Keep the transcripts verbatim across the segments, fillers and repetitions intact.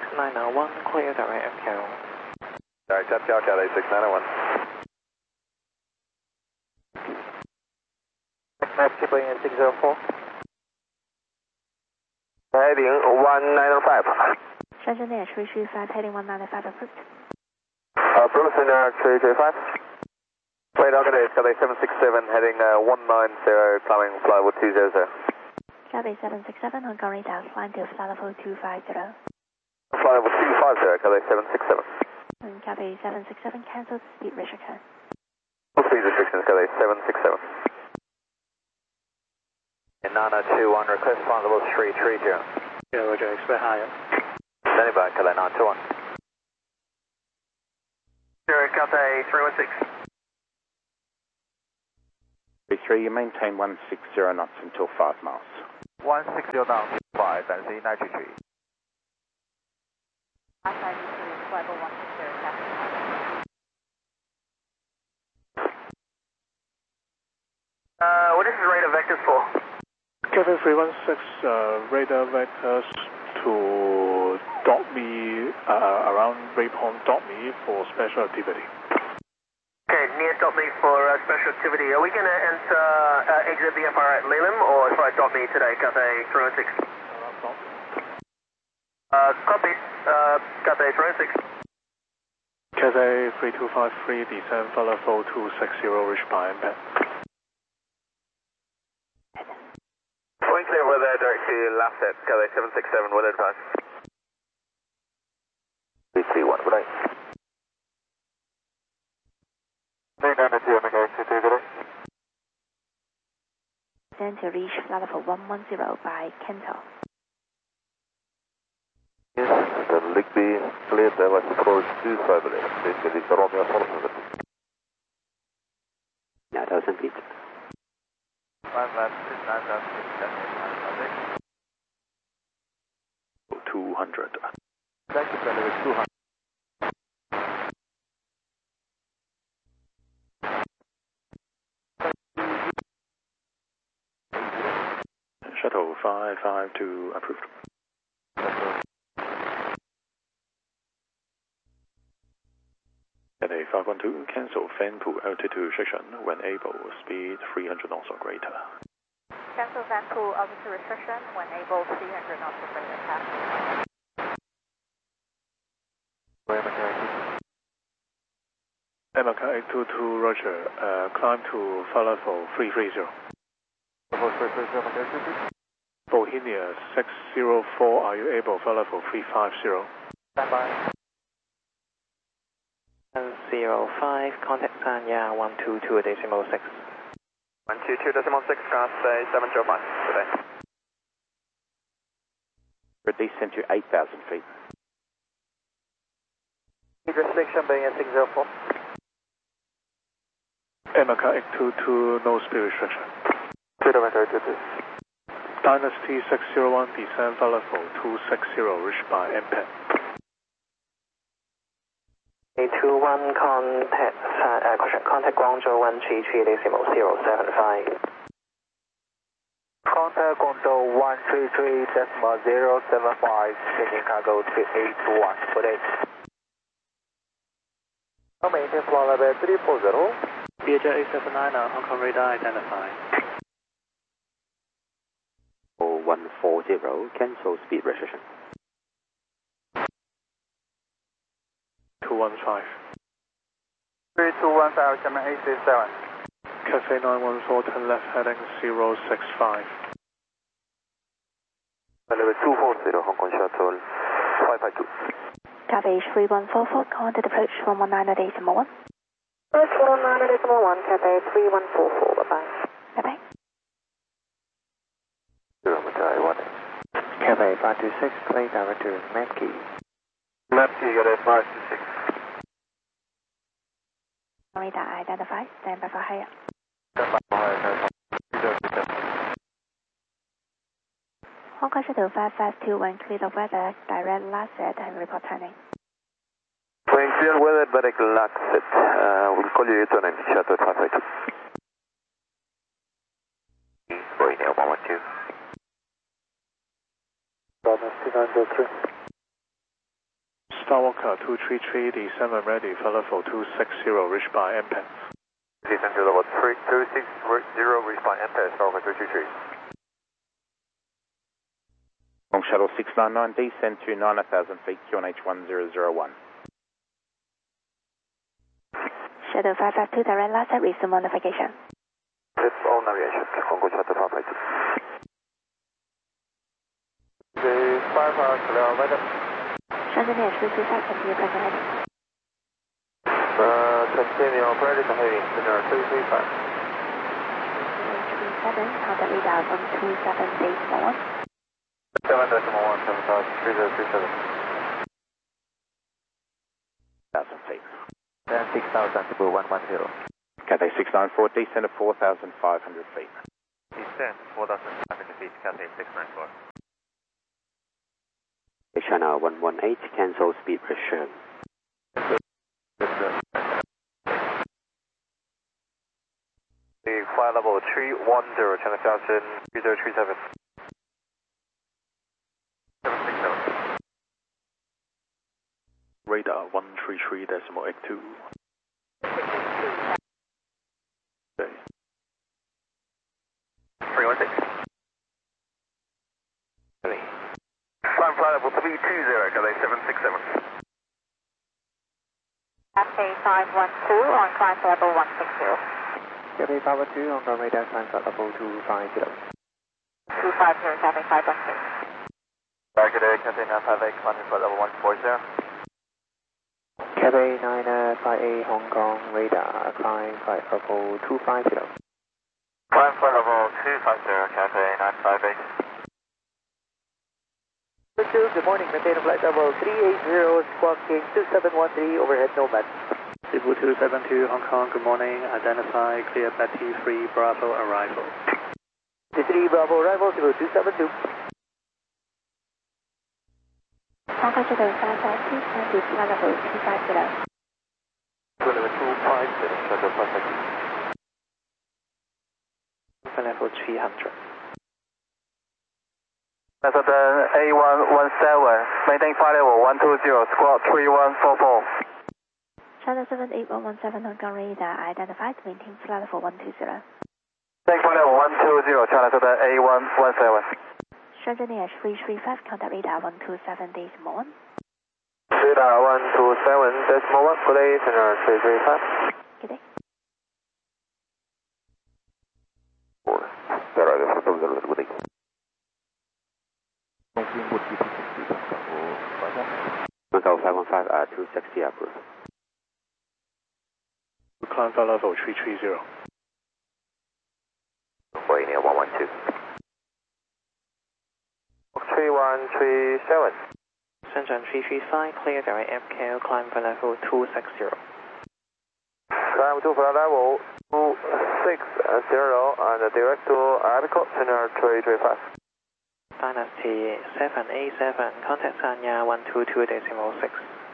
nine oh one, clear direct M K O. Direct M K O, Cathay six nine oh one. Map keeping in six zero four. Heading one nine oh five. 深圳电three three five, heading one nine five approved. Uh, Bruce in uh, three three five. Wait, I'll get it. Cathay seven six seven, heading uh, one nine zero, climbing flylevel two zero zero. Cathay seven six seven, Hong Kong radar, flying to flylevel two five zero. Flylevel two five zero, Cathay seven six seven. And Cathay seven six seven, cancelled speed restriction. Speed restrictions, Cathay seven six seven. And nine two one, request flylevel three three zero. Yeah, Roger, expect higher. Standing by, Cathay nine two one. Zero, Cathay three one six. three three, you maintain one six zero knots until five miles. one six zero down, five, and Z nine three three. five five two, flylevel one six zero, Cathay. Uh, what is the radar vectors for? Cathay three one six, uh, radar vectors to dot me, uh, around Waypoint dot me for special activity. Okay, near stop me for uh, special activity. Are we going to enter, uh, exit the F R at Lelam or try dot me today, Cathay three one six? Uh, copy, uh, Cathay three one six. Cathay three two five three, descend flylevel two six zero, reach by impact. Point clear weather, direct to last set, Cathay seven six seven, weather advice. three three one, good night. Then to reach flylevel one one zero by Kento. Yes, the Ligby cleared there was approach two soberly. This is the Romeo Solomon. nine thousand feet. two hundred. Thank you, sir. two hundred. Shuttle five five two approved. Cathay five one two, cancel fan pool altitude restriction when able, speed three hundred knots or greater. Cancel fan pool altitude restriction when able, three hundred knots or greater. America eight two two, Roger, uh, climb to flylevel three three zero. Bohemia six zero four, are you able, flylevel three five zero? Stand by. zero five, contact Sanya one two two decimal six. one two two decimal six, Cathay seven zero five, today. Release into eight thousand feet. Speed restriction being at six zero four. America eight two two, no speed restriction. America eight two two. Dynasty six zero one, descend flylevel two six zero, reach by impact. eight two one, contact, uh, question, contact Guangzhou one three three decimal zero seven five. Contact Guangzhou one three three decimal zero seven five, changing cargo to eight one, good day. Maintain flight level three four zero. B H eight seven nine, Hong Kong radar identified. one four zero, cancel speed restriction. two one five. three two one five, German eight six seven. Cathay nine one four, turn left heading zero six five. Level two four zero, Hong Kong shuttle five five two. Cathay three one four four, contact approach one one nine decimal one. Approach one one nine decimal one, Cathay three one four four, bye-bye. Bye-bye. Cathay five two six, play direct to Mankey. Mankey, got a five two six. Radar identified, stand by for higher. Hong Kong Shuttle five five two, when clear of weather, direct last set and report turning. When clear weather, direct last set. Uh, we'll call you to nine, Shuttle five five two. Going now, one one two. Dynasty nine zero three. Starwalker two three three, descend ready for level two six zero, reached by M P E. Descend to level two six zero, reached by M P E, Starwalker two three three. Long Shuttle six nine nine, descend to nine thousand feet, Q N H one zero zero one. Shuttle five five two, direct last at resume on navigation. It's all navigation, Congo Shuttle five five two. The five five clear weather. Shenzhen three three five, continue present heading. Uh, continue operating heading, center three three five. three seven, contact radar from two seven decimal one. seven decimal one, seven thousand, three zero three seven. Thousand feet. Then six thousand to one one zero. Cathay six nine four, descend to four thousand five hundred feet. Descend four thousand five hundred feet, Cathay six nine four. Channel one one eight, cancel speed pressure. The flight level three one zero, channel thousand, three zero three seven. seven six seven. Radar one three three decimal eight two. Okay. three one six. Climb flight level three two zero, Cathay seven six seven. Cathay five one two on climb level one six zero. Cathay five one two on the radar, climb flight level two five zero. two five zero, Cathay five one two. Cathay, Cathay nine five eight, climbing flight level one four zero. Cathay nine five eight Hong Kong radar, climb flight level two five zero. Climb flight level two five zero, Cathay nine five eight. Good morning, maintain flight level three eight zero, squawk king two seven one three, overhead nomad. Cebu two seven two Hong Kong, good morning, identify clear Betty three Bravo arrival. T three Bravo arrival, Cebu two seven two. Hong Kong Shuttle five five two, descend to flight level two five zero. Level two five zero, Shuttle five five two. Flight level three hundred. That's at the A one one seven, maintain flight level one two zero, squawk three one four four. Channel seven eight one one seven Hong Kong radar, identified, maintain flight level one two zero. Maintain flight level one two zero, channel at the A one one seven. Shenzhen three three five, contact radar one two seven decimal one. Radar one two seven decimal one, good day, center three three five. Good day. Good day. Macau five one five, uh, two sixty approved. Climb flight level three three zero. Waiting at one one two. three one three seven. Shenzhen three three five, clear direct M K L, climb flight level two six zero. Climb to flight level two six zero and direct to Airport Center three three five. Dynasty seven eight seven, contact Sanya one two two decimal six.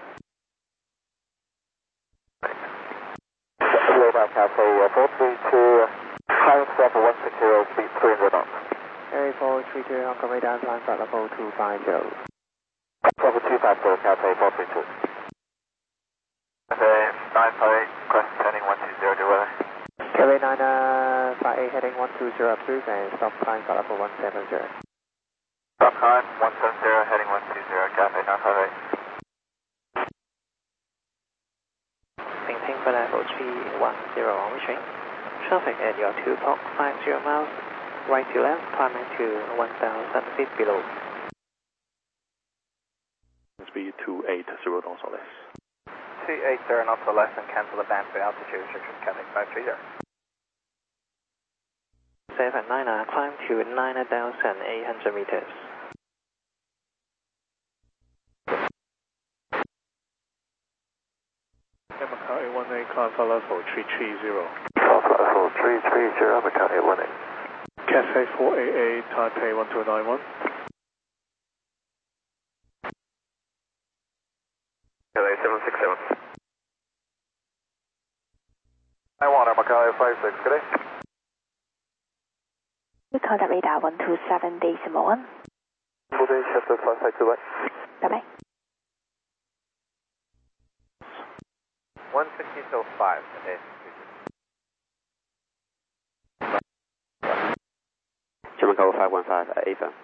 Radar Cathay four three two, climb flight level one six zero, speed three hundred knots. Area four three two Hong Kong radar, climb flight level two five zero. Level two five zero, Cathay four three two. Cathay nine five eight, crest heading one two zero, do weather. Cathay nine five eight heading one two zero, approved, and stop climb flight level one seven zero. Stop climb one seven zero, heading one two zero, Cathay nine five eight. Maintain flight level three one zero on reaching. Traffic at your two point five zero miles. Right to left, climbing to one thousand feet below. Speed two eight zero knots or less. two eight zero knots or less and cancel the band for altitude restriction, Cathay five three zero. seven nine, climb to nine thousand eight hundred meters. Macau eight one eight, climb flight level three three zero. Flight level three three zero, Macau eight one eight. Cathay four eight eight, Taipei one two nine one. Cathay seven six seven. I want Macau eight five six, good day. We contact radar one two seven decimal one. Good day, Shuttle five five two, bye. Bye bye. one sixty till five, okay. German Echo five one five, uh, Ava.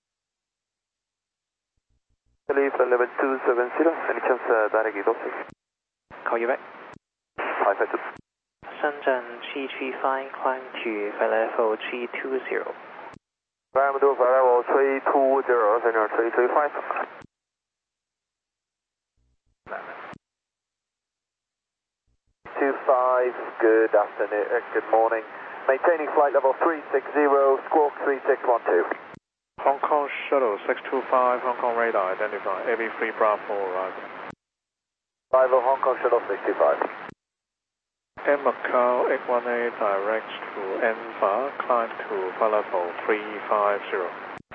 Leave eleven two seven zero, any chance uh, direct Edo six? Call you back. five five two. Shenzhen G three five, climb to flight level three two zero. Climb to flight level three two zero, center three three five. two five, good afternoon, uh, good morning. Maintaining flight level three six zero, squawk three six one two. Hong Kong Shuttle six two five, Hong Kong radar identify, A V three Bravo arrival. Arrival Hong Kong Shuttle six two five. Air Macau eight one eight direct to Enfa, climb to flight level three five zero.